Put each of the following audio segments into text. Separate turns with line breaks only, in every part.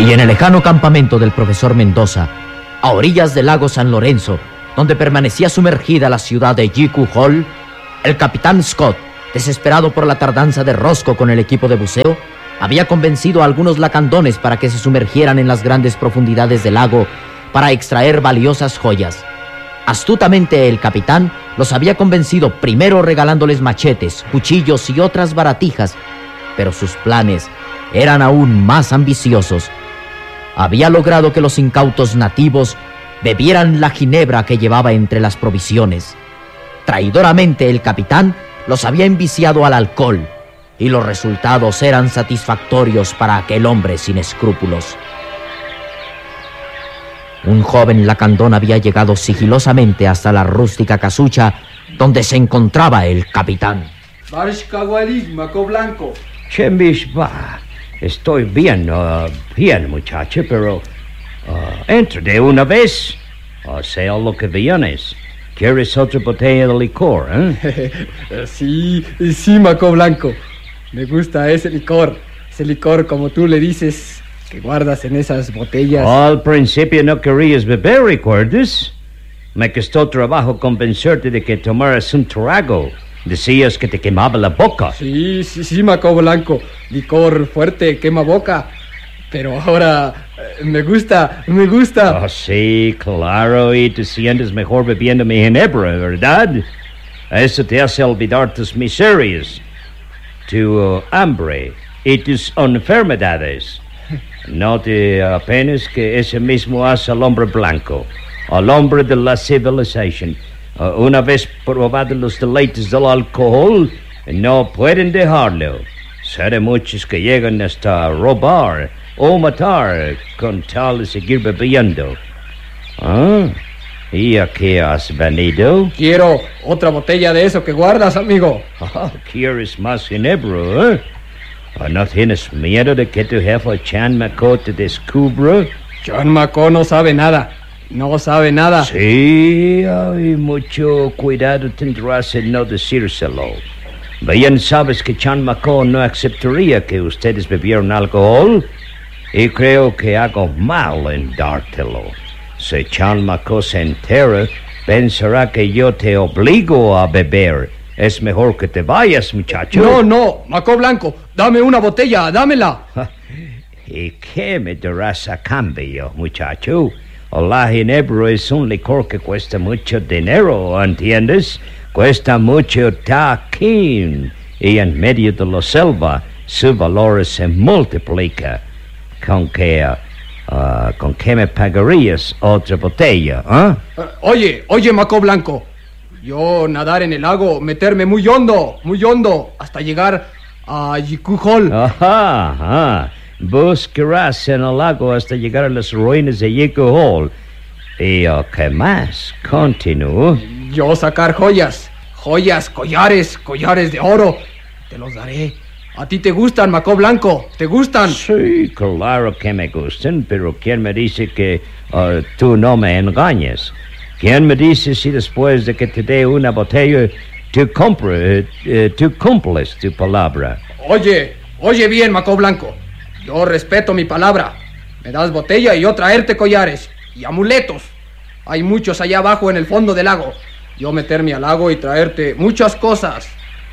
Y en el lejano campamento del profesor Mendoza, a orillas del lago San Lorenzo, donde permanecía sumergida la ciudad de Jiku Hall, el capitán Scott, desesperado por la tardanza de Roscoe con el equipo de buceo, había convencido a algunos lacandones para que se sumergieran en las grandes profundidades del lago para extraer valiosas joyas. Astutamente el capitán los había convencido primero regalándoles machetes, cuchillos y otras baratijas, pero sus planes eran aún más ambiciosos. Había logrado que los incautos nativos bebieran la ginebra que llevaba entre las provisiones. Traidoramente el capitán los había enviciado al alcohol, y los resultados eran satisfactorios para aquel hombre sin escrúpulos. Un joven lacandón había llegado sigilosamente hasta la rústica casucha donde se encontraba el capitán.
Maco Blanco.
Chembishba, estoy bien, bien, muchacho, pero entra de una vez, o sea lo que vienes. ¿Quieres otra botella de licor,
Sí, Maco Blanco. Me gusta ese licor como tú le dices, que guardas en esas botellas.
Al principio no querías beber, ¿recuerdas? Me costó trabajo convencerte de que tomaras un trago. Decías que te quemaba la boca.
Sí, Maco Blanco. Licor fuerte, quema boca. Pero ahora me gusta.
Oh, sí, claro, y te sientes mejor bebiendo mi ginebra, ¿verdad? Eso te hace olvidar tus miserias, tu hambre y tus enfermedades. No te apenas que ese mismo hace al hombre blanco, al hombre de la civilización. Una vez probado los deleites del alcohol, no pueden dejarlo. Sé de muchos que llegan hasta robar o matar con tal de seguir bebiendo. ¿Y a qué has venido?
Quiero otra botella de eso que guardas, amigo.
¿Quieres más ginebra, ¿No tienes miedo de que tu jefe Chan Maco te descubra?
Chan Maco no sabe nada. No sabe nada.
Sí, y mucho cuidado tendrás en no decírselo. Bien sabes que Chan Maco no aceptaría que ustedes bebieran alcohol, y creo que hago mal en dártelo. Si Chan Maco se entera, pensará que yo te obligo a beber. Es mejor que te vayas, muchacho.
No, Maco Blanco, dame una botella, dámela.
¿Y qué me darás a cambio, muchacho? La ginebra es un licor que cuesta mucho dinero, ¿entiendes? Cuesta mucho taquín, y en medio de la selva su valor se multiplica. ¿Con qué me pagarías otra botella,
Oye, Maco Blanco. Yo nadar en el lago, meterme muy hondo, hasta llegar a Jiku Hall.
Ajá. Buscarás en el lago hasta llegar a las ruinas de Jiku Hall. ¿Y qué más? Continúo.
Yo sacar joyas, collares de oro. Te los daré. ¿A ti te gustan, Maco Blanco? ¿Te gustan?
Sí, claro que me gustan, pero ¿quién me dice que tú no me engañes? ¿Quién me dice si después de que te dé una botella tú cumples tu palabra?
Oye bien, Maco Blanco. Yo respeto mi palabra. Me das botella y yo traerte collares y amuletos. Hay muchos allá abajo en el fondo del lago. Yo meterme al lago y traerte muchas cosas.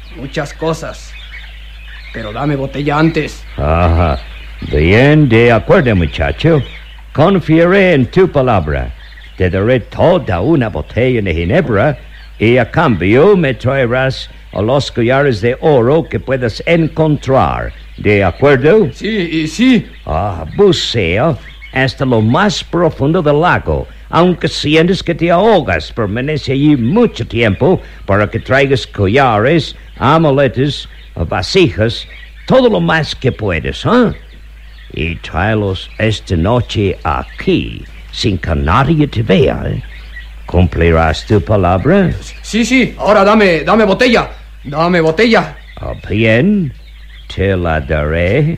Pero dame botella antes.
Ajá. Bien, de acuerdo, muchacho. Confiaré en tu palabra. Te daré toda una botella de ginebra y a cambio me traerás a los collares de oro que puedas encontrar. ¿De acuerdo?
Sí.
Bucea hasta lo más profundo del lago. Aunque sientes que te ahogas, permanece allí mucho tiempo para que traigas collares, amuletos, vasijas, todo lo más que puedes, Y tráelos esta noche aquí, sin que nadie te vea. ¿Cumplirás tu palabra?
Sí. Ahora dame botella. Dame botella.
Bien, te la daré.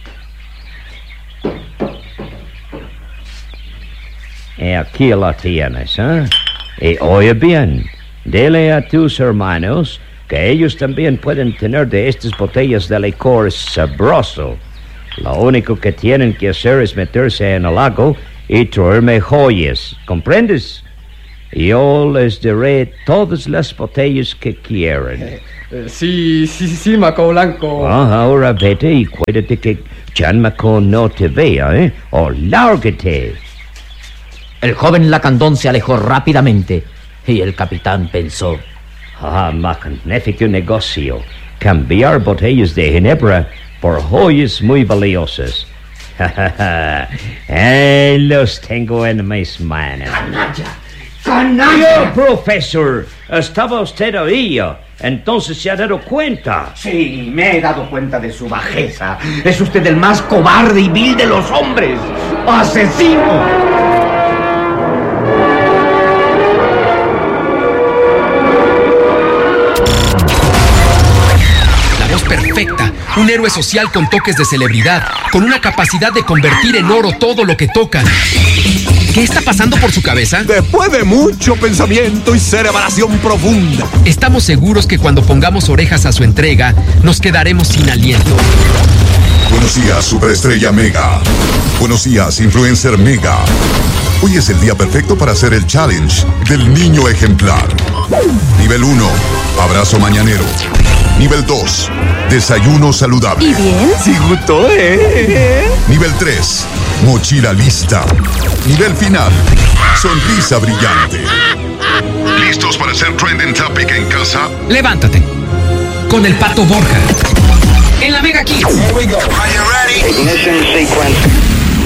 Y aquí la tienes, Y oye bien, dile a tus hermanos que ellos también pueden tener de estas botellas de licor sabroso. Lo único que tienen que hacer es meterse en el lago y traerme joyas, ¿comprendes? Yo les daré todas las botellas que quieran.
Sí, Maco Blanco.
Ahora vete y cuídate que Jan Maco no te vea, ¿eh? ¡O lárgate!
El joven lacandón se alejó rápidamente y el capitán pensó:
magnífico negocio. Cambiar botellas de ginebra por joyas muy valiosas. Los tengo en mis manos. ¡Canalla! Profesor, estaba usted ahí. Entonces se ha dado cuenta.
Sí, me he dado cuenta de su bajeza. Es usted el más cobarde y vil de los hombres. ¡Asesino!
Perfecta, un héroe social con toques de celebridad, con una capacidad de convertir en oro todo lo que toca. ¿Qué está pasando por su cabeza?
Después de mucho pensamiento y cerebración profunda,
estamos seguros que cuando pongamos orejas a su entrega, nos quedaremos sin aliento.
Buenos días, superestrella Mega. Buenos días, influencer Mega. Hoy es el día perfecto para hacer el challenge del niño ejemplar. Nivel 1, abrazo mañanero. Nivel 2, desayuno saludable.
¿Y bien?
sí gustó,
Nivel 3, mochila lista. Nivel final, sonrisa brillante. ¿Listos para hacer trending topic en casa?
Levántate. Con el Pato Borja. En la Mega Kids.
Here we go. Are you ready? Ignition sequence.